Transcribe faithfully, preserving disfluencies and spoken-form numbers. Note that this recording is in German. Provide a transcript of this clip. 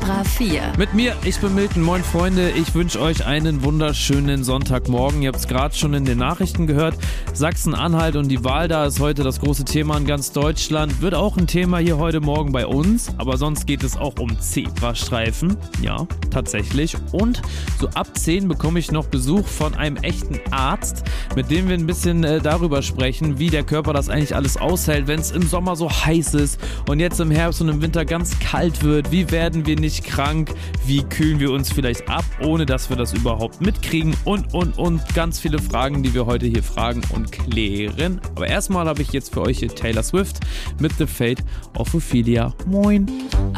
Extra vier. Mit mir, ich bin Milton. Moin Freunde, ich wünsche euch einen wunderschönen Sonntagmorgen. Ihr habt es gerade schon in den Nachrichten gehört. Sachsen-Anhalt und die Wahl da ist heute das große Thema in ganz Deutschland. Wird auch ein Thema hier heute Morgen bei uns. Aber sonst geht es auch um Zebrastreifen. Ja, tatsächlich. Und so ab zehn bekomme ich noch Besuch von einem echten Arzt, mit dem wir ein bisschen äh, darüber sprechen, wie der Körper das eigentlich alles aushält, wenn es im Sommer so heiß ist und jetzt im Herbst und im Winter ganz kalt wird. Wie werden wir nicht krank? Wie kühlen wir uns vielleicht ab, ohne dass wir das überhaupt mitkriegen? Und, und, und ganz viele Fragen, die wir heute hier fragen und klären. Aber erstmal habe ich jetzt für euch hier Taylor Swift mit The Fate of Ophelia. Moin!